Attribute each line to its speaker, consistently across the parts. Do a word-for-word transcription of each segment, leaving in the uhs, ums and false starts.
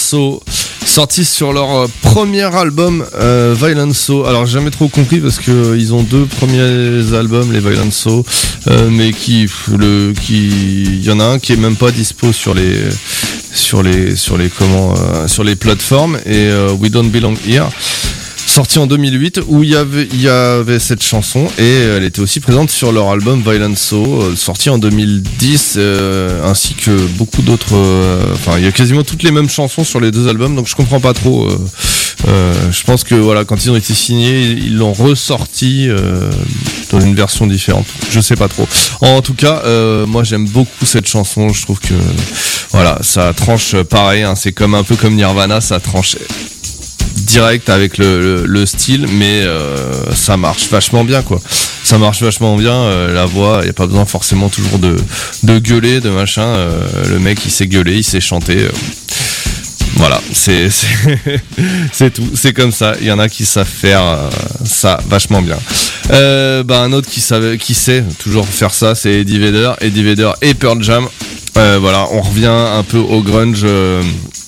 Speaker 1: Soul, sorti sur leur euh, premier album euh, Violent Soul. Alors j'ai jamais trop compris parce que euh, ils ont deux premiers albums, les Violent Soul, euh, mais qui le qui il y en a un qui est même pas dispo sur les sur les sur les comment euh, sur les plateformes, et euh, We Don't Belong Here, sorti en deux mille huit, où il y avait il y avait cette chanson, et elle était aussi présente sur leur album Violent Soul, sorti en deux mille dix, euh, ainsi que beaucoup d'autres. Enfin, euh, il y a quasiment toutes les mêmes chansons sur les deux albums, donc je comprends pas trop. Euh, euh, je pense que voilà, quand ils ont été signés, ils l'ont ressorti euh, dans une version différente. Je sais pas trop. En tout cas, euh, moi j'aime beaucoup cette chanson. Je trouve que voilà, ça tranche pareil. Hein, c'est comme un peu comme Nirvana, ça tranche direct avec le, le, le style, mais euh, ça marche vachement bien, quoi. Ça marche vachement bien, euh, la voix, il n'y a pas besoin forcément toujours de, de gueuler, de machin. Euh, le mec, il sait gueuler, il sait chanter. Euh, voilà, c'est, c'est, c'est tout, c'est comme ça. Il y en a qui savent faire euh, ça vachement bien. Euh, bah, un autre qui, savait, qui sait toujours faire ça, c'est Eddie Vedder. Eddie Vedder et Pearl Jam. Euh, voilà, on revient un peu au grunge. Euh,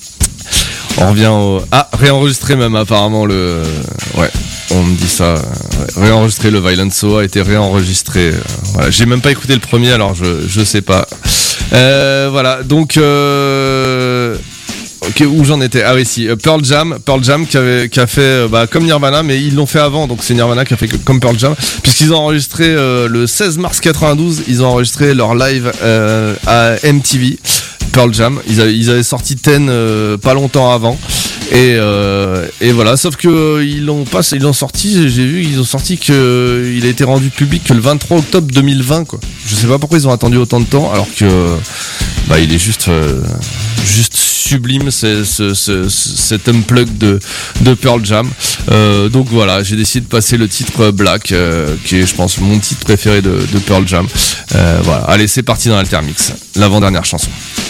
Speaker 1: On revient au... Ah, réenregistré même apparemment le... Ouais, on me dit ça. Ouais. Réenregistré, le Violent Soul a été réenregistré. Voilà. J'ai même pas écouté le premier, alors je, je sais pas. Euh, voilà, donc... Euh... Ok, où j'en étais? Ah oui, si, Pearl Jam, Pearl Jam qui, avait, qui a fait bah, comme Nirvana, mais ils l'ont fait avant, donc c'est Nirvana qui a fait comme Pearl Jam, puisqu'ils ont enregistré euh, le seize mars quatre-vingt-douze, ils ont enregistré leur live euh, à M T V. Pearl Jam, ils avaient, ils avaient sorti Ten euh, pas longtemps avant, et euh, et voilà, sauf que euh, ils l'ont pas, ils l'ont sorti, j'ai vu, ils ont sorti que euh, il a été rendu public que le vingt-trois octobre deux mille vingt, quoi. Je sais pas pourquoi ils ont attendu autant de temps, alors que euh, bah il est juste euh, juste sublime, c'est, c'est, c'est, cet unplug de de Pearl Jam. Euh, donc voilà, j'ai décidé de passer le titre Black, euh, qui est, je pense, mon titre préféré de, de Pearl Jam. Euh, voilà, allez, c'est parti dans l'Altermix, l'avant-dernière chanson.